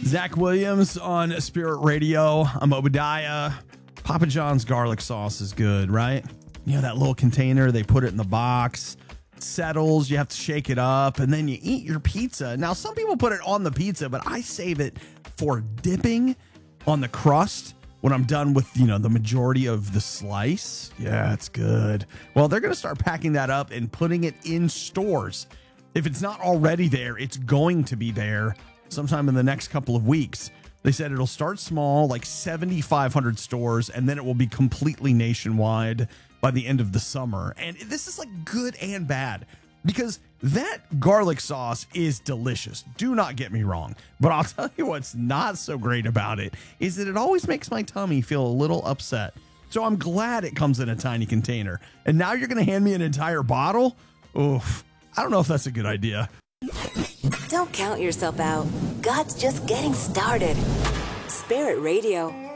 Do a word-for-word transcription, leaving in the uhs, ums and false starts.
Zach Williams on Spirit Radio. I'm Obadiah. Papa John's garlic sauce is good, right? You know, that little container, they put it in the box, it settles, you have to shake it up, and then you eat your pizza. Now, some people put it on the pizza, but I save it for dipping on the crust when I'm done with, you know, the majority of the slice. Yeah, it's good. Well, they're going to start packing that up and putting it in stores. If it's not already there, it's going to be there sometime in the next couple of weeks. They said it'll start small, like seventy-five hundred stores, and then it will be completely nationwide by the end of the summer. And this is like good and bad because that garlic sauce is delicious. Do not get me wrong. But I'll tell you what's not so great about it is that it always makes my tummy feel a little upset. So I'm glad it comes in a tiny container. And now you're going to hand me an entire bottle? Oof. I don't know if that's a good idea. Don't count yourself out. God's just getting started. Spirit Radio.